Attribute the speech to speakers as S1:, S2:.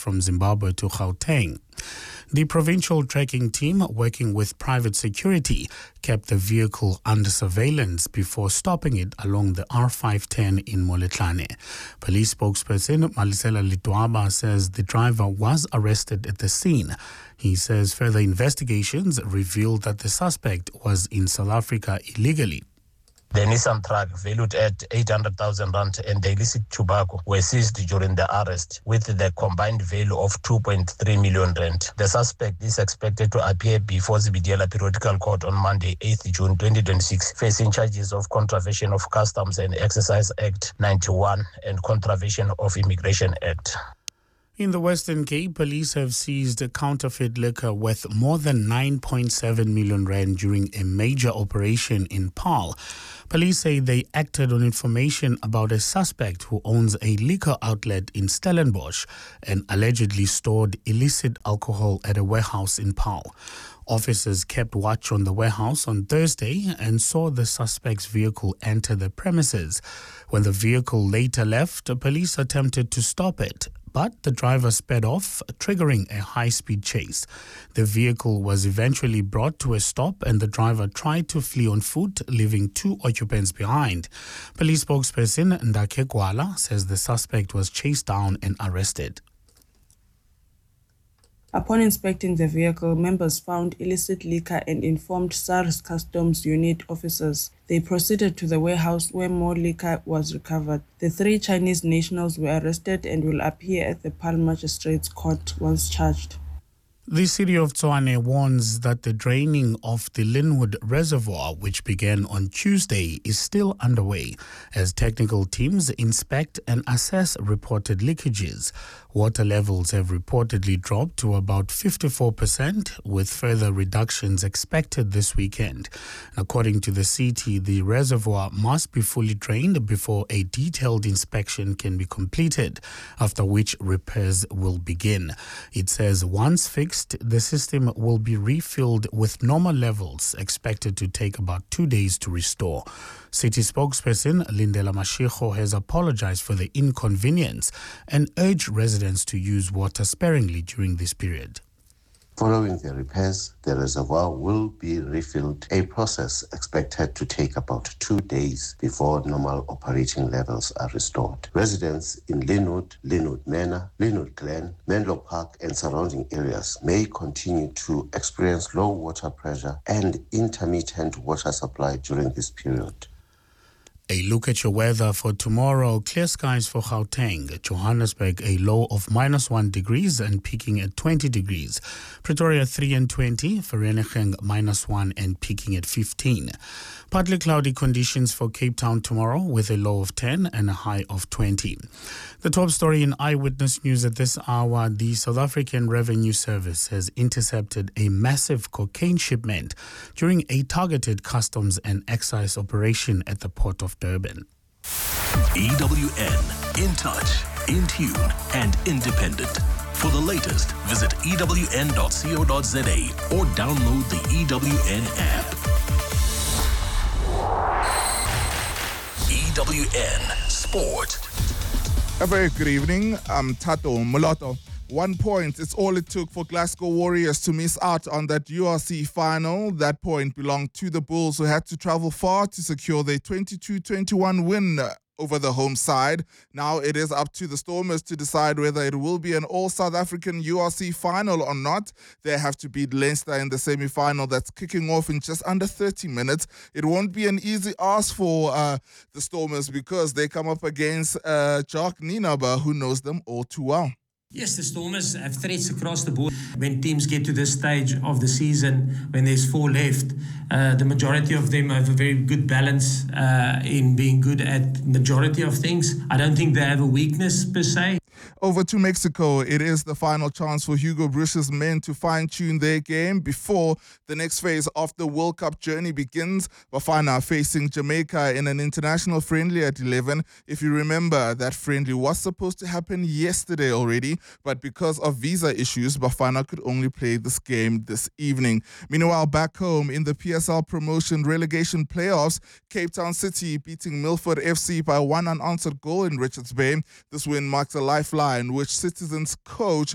S1: from Zimbabwe to Gauteng. The provincial tracking team, working with private security, kept the vehicle under surveillance before stopping it along the R510 in Moletlane. Police spokesperson Malisela Litwaba says the driver was arrested at the scene. He says further investigations revealed that the suspect was in South Africa illegally.
S2: The Nissan truck, valued at 800,000 rand, and the illicit tobacco were seized during the arrest with the combined value of 2.3 million rand. The suspect is expected to appear before Zibidiela Periodical Court on Monday, 8th June 2026, facing charges of contravention of Customs and Excise Act 91 and contravention of Immigration Act.
S1: In the Western Cape, police have seized counterfeit liquor worth more than 9.7 million rand during a major operation in Paarl. Police say they acted on information about a suspect who owns a liquor outlet in Stellenbosch and allegedly stored illicit alcohol at a warehouse in Paarl. Officers kept watch on the warehouse on Thursday and saw the suspect's vehicle enter the premises. When the vehicle later left, police attempted to stop it, but the driver sped off, triggering a high-speed chase. The vehicle was eventually brought to a stop and the driver tried to flee on foot, leaving two occupants behind. Police spokesperson Ndake Gwala says the suspect was chased down and arrested.
S3: Upon inspecting the vehicle, members found illicit liquor and informed SARS Customs Unit officers. They proceeded to the warehouse where more liquor was recovered. The three Chinese nationals were arrested and will appear at the Paarl Magistrates Court once charged.
S1: The city of Tshwane warns that the draining of the Linwood Reservoir, which began on Tuesday, is still underway as technical teams inspect and assess reported leakages. Water levels have reportedly dropped to about 54%, with further reductions expected this weekend. According to the city, the reservoir must be fully drained before a detailed inspection can be completed, after which repairs will begin. It says once fixed, the system will be refilled with normal levels, expected to take about 2 days to restore. City spokesperson Lindela Mashiko has apologized for the inconvenience and urged residents to use water sparingly during this period.
S4: Following the repairs, the reservoir will be refilled, a process expected to take about 2 days before normal operating levels are restored. Residents in Linwood, Linwood Manor, Linwood Glen, Menlo Park and surrounding areas may continue to experience low water pressure and intermittent water supply during this period.
S1: A look at your weather for tomorrow. Clear skies for Gauteng. Johannesburg, a low of -1 degrees and peaking at 20 degrees. Pretoria, 3 and 20. Vereeniging, -1 and peaking at 15. Partly cloudy conditions for Cape Town tomorrow with a low of 10 and a high of 20. The top story in Eyewitness News at this hour. The South African Revenue Service has intercepted a massive cocaine shipment during a targeted customs and excise operation at the port of Durban.
S5: EWN, in touch, in tune, and independent. For the latest, visit ewn.co.za or download the EWN app. EWN Sport.
S6: A very good evening. I'm Tato Moloto. 1 point is all it took for Glasgow Warriors to miss out on that URC final. That point belonged to the Bulls, who had to travel far to secure their 22-21 win over the home side. Now it is up to the Stormers to decide whether it will be an all-South African URC final or not. They have to beat Leinster in the semi-final that's kicking off in just under 30 minutes. It won't be an easy ask for the Stormers because they come up against Jacques Nienaber, who knows them all too well.
S7: Yes, the Stormers have threats across the board. When teams get to this stage of the season, when there's 4 left, the majority of them have a very good balance in being good at majority of things. I don't think they have a weakness per se.
S6: Over to Mexico, it is the final chance for Hugo Broos's men to fine-tune their game before the next phase of the World Cup journey begins. Bafana facing Jamaica in an international friendly at 11. If you remember, that friendly was supposed to happen yesterday already, but because of visa issues, Bafana could only play this game this evening. Meanwhile, back home in the PSL promotion relegation playoffs, Cape Town City beating Milford FC by 1 unanswered goal in Richards Bay. This win marks a lifeline which Citizens coach